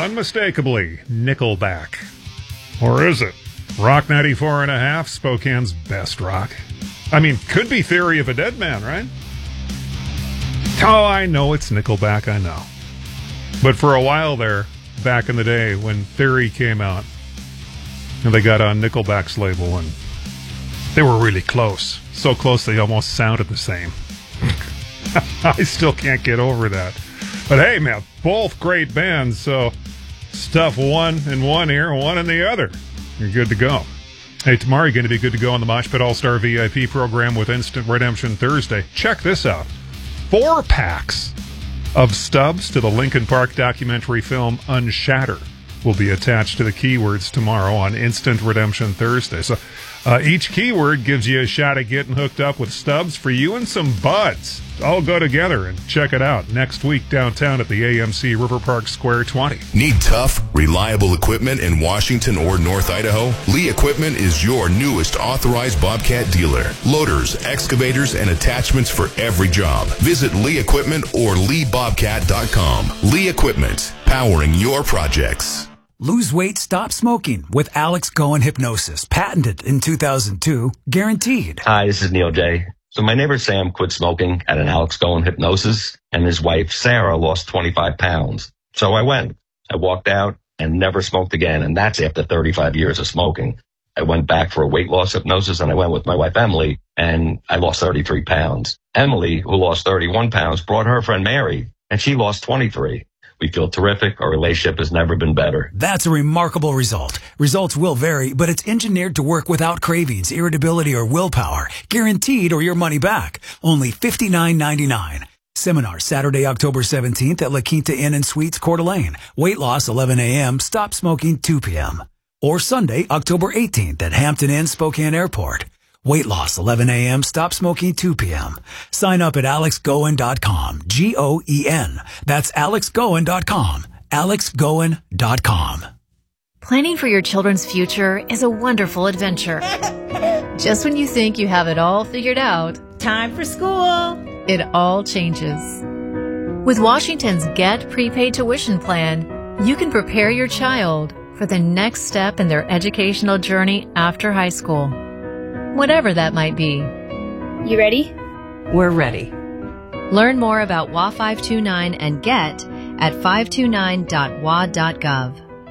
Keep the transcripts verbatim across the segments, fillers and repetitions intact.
unmistakably Nickelback. Or is it? Rock ninety-four and a half, Spokane's best rock. I mean, could be Theory of a Dead Man, right? Oh, I know it's Nickelback, I know. But for a while there, back in the day when Theory came out, and they got on Nickelback's label, and they were really close. So close they almost sounded the same. I still can't get over that. But hey, man, both great bands, so stuff one in one ear, one in the other. You're good to go. Hey, tomorrow you're going to be good to go on the Mosh Pit All-Star V I P program with Instant Redemption Thursday. Check this out. Four packs of stubs to the Linkin Park documentary film Unshatter will be attached to the keywords tomorrow on Instant Redemption Thursday. So uh, each keyword gives you a shot at getting hooked up with stubs for you and some buds. All go together and check it out next week downtown at the A M C River Park Square twenty. Need tough, reliable equipment in Washington or North Idaho? Lee Equipment is your newest authorized Bobcat dealer. Loaders, excavators, and attachments for every job. Visit Lee Equipment or lee bobcat dot com. Lee Equipment, powering your projects. Lose weight, stop smoking with Alex Goen Hypnosis. Patented in two thousand two. Guaranteed. Hi, this is Neil J. So my neighbor Sam quit smoking at an Alex Goen Hypnosis, and his wife Sarah lost twenty-five pounds. So I went. I walked out and never smoked again, and that's after thirty-five years of smoking. I went back for a weight loss hypnosis, and I went with my wife Emily, and I lost thirty-three pounds. Emily, who lost thirty-one pounds, brought her friend Mary, and she lost twenty-three. We feel terrific. Our relationship has never been better. That's a remarkable result. Results will vary, but it's engineered to work without cravings, irritability, or willpower. Guaranteed or your money back. Only fifty-nine ninety-nine. Seminar Saturday, October seventeenth at La Quinta Inn and Suites, Coeur d'Alene. Weight loss eleven a.m., stop smoking two p.m. Or Sunday, October eighteenth at Hampton Inn, Spokane Airport. Weight loss eleven a.m., stop smoking two p.m. Sign up at alex goen dot com. G O E N. That's alex goen dot com. alex goen dot com. Planning for your children's future is a wonderful adventure. Just when you think you have it all figured out, time for school. It all changes. With Washington's Get Prepaid Tuition Plan, you can prepare your child for the next step in their educational journey after high school. Whatever that might be. You ready? We're ready. Learn more about W A five two nine and GET at five two nine dot w a dot gov.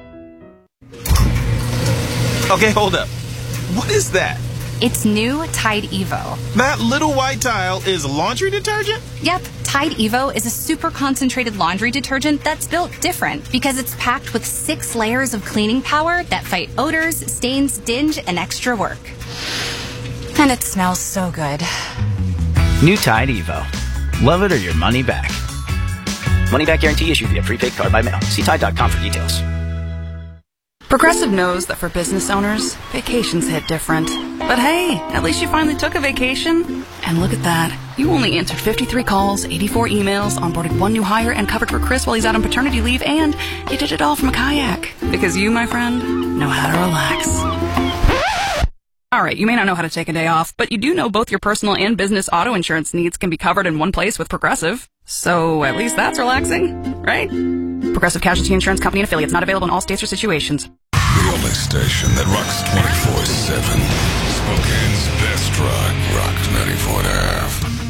Okay, hold up. What is that? It's new Tide Evo. That little white tile is laundry detergent? Yep. Tide Evo is a super concentrated laundry detergent that's built different because it's packed with six layers of cleaning power that fight odors, stains, dinge, and extra work. And it smells so good. New Tide Evo. Love it or your money back. Money back guarantee issued via prepaid card by mail. See Tide dot com for details. Progressive knows that for business owners, vacations hit different. But hey, at least you finally took a vacation. And look at that. You only answered fifty-three calls, eighty-four emails, onboarded one new hire, and covered for Chris while he's out on paternity leave, and you did it all from a kayak. Because you, my friend, know how to relax. Alright, you may not know how to take a day off, but you do know both your personal and business auto insurance needs can be covered in one place with Progressive. So at least that's relaxing, right? Progressive Casualty Insurance Company and affiliates, not available in all states or situations. The only station that rocks twenty-four seven. Spokane's best rock, Rock ninety-four and a half.